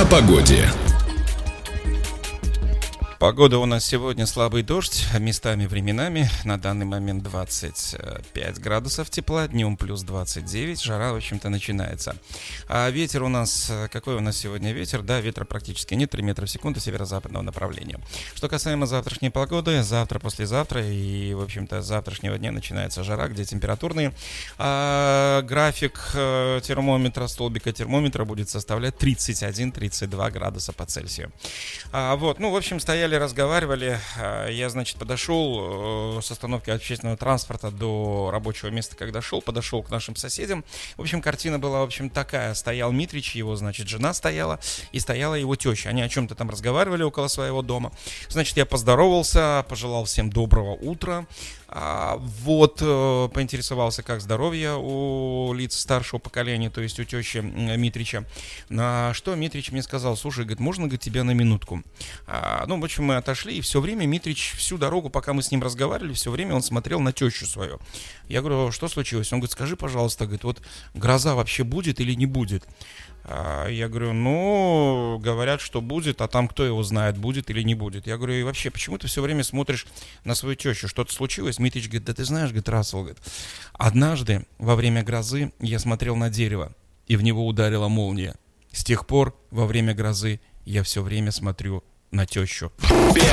О погоде. Погода у нас сегодня слабый дождь, местами временами. На данный момент 25 градусов тепла, днем плюс 29, жара, в общем-то, начинается. А ветер у нас, какой у нас сегодня ветер? Да, ветра практически нет, 3 метра в секунду северо-западного направления. Что касаемо завтрашней погоды, завтра, послезавтра и, в общем-то, с завтрашнего дня начинается жара, где температурные. График термометра, столбика термометра будет составлять 31-32 градуса по Цельсию. В общем, разговаривали, я, значит, подошел с остановки общественного транспорта до рабочего места, когда подошел к нашим соседям. В общем, картина была, в общем, такая. Стоял Митрич, его, значит, жена стояла, и стояла его теща. Они о чем-то там разговаривали около своего дома. Значит, я поздоровался, пожелал всем доброго утра. Поинтересовался, как здоровье у лиц старшего поколения, то есть у тещи Митрича. На что Митрич мне сказал: слушай, говорит, можно, говорит, тебя на минутку? В общем, мы отошли, и все время Митрич, всю дорогу, пока мы с ним разговаривали, все время он смотрел на тещу свою. Я говорю: что случилось? Он говорит: скажи, пожалуйста, говорит, вот гроза вообще будет или не будет? Я говорю: говорят, что будет, а там кто его знает, будет или не будет. Я говорю: и вообще, почему ты все время смотришь на свою тещу? Что-то случилось? Митрич говорит: да ты знаешь, говорит, Рассел, говорит, однажды во время грозы я смотрел на дерево, и в него ударила молния. С тех пор во время грозы я все время смотрю на тещу.